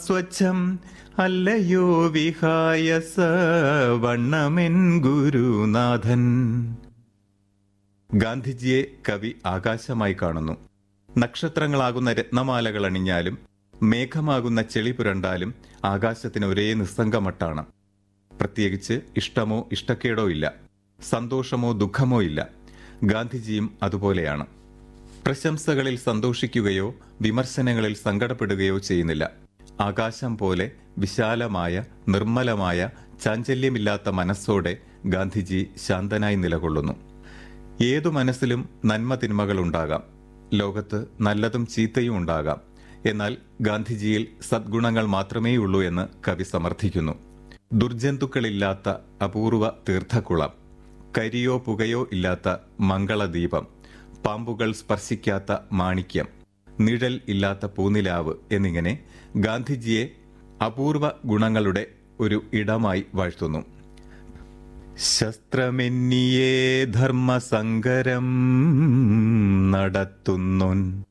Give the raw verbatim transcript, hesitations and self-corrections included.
സ്വച്ഛം അല്ലയോ വിഹായസ വണ്ണമെൻ ഗുരുനാഥൻ. ഗാന്ധിജിയെ കവി ആകാശമായി കാണുന്നു. നക്ഷത്രങ്ങളാകുന്ന രത്നമാലകൾ അണിഞ്ഞാലും മേഘമാകുന്ന ചെളി പുരണ്ടാലും ആകാശത്തിന് ഒരേ നിസ്സംഗമട്ടാണ്. പ്രത്യേകിച്ച് ഇഷ്ടമോ ഇഷ്ടക്കേടോ ഇല്ല, സന്തോഷമോ ദുഃഖമോ ഇല്ല. ഗാന്ധിജിയും അതുപോലെയാണ്. പ്രശംസകളിൽ സന്തോഷിക്കുകയോ വിമർശനങ്ങളിൽ സങ്കടപ്പെടുകയോ ചെയ്യുന്നില്ല. ആകാശം പോലെ വിശാലമായ നിർമ്മലമായ ചാഞ്ചല്യമില്ലാത്ത മനസ്സോടെ ഗാന്ധിജി ശാന്തനായി നിലകൊള്ളുന്നു. ഏതു മനസ്സിലും നന്മ തിന്മകൾ ഉണ്ടാകാം, ലോകത്ത് നല്ലതും ചീത്തയും ഉണ്ടാകാം. എന്നാൽ ഗാന്ധിജിയിൽ സദ്ഗുണങ്ങൾ മാത്രമേയുള്ളൂ എന്ന് കവി സമർത്ഥിക്കുന്നു. ദുർജന്തുക്കളില്ലാത്ത അപൂർവ തീർത്ഥക്കുളം, കരിയോ പുകയോ ഇല്ലാത്ത മംഗളദീപം, പാമ്പുകൾ സ്പർശിക്കാത്ത മാണിക്യം, നിഴൽ ഇല്ലാത്ത പൂനിലാവ് എന്നിങ്ങനെ ഗാന്ധിജിയെ അപൂർവ ഗുണങ്ങളുടെ ഒരു ഇടമായി വാഴ്ത്തുന്നു. ശസ്ത്രമെന്നിയേ ധർമ്മസങ്കരം നടത്തുന്നോൻ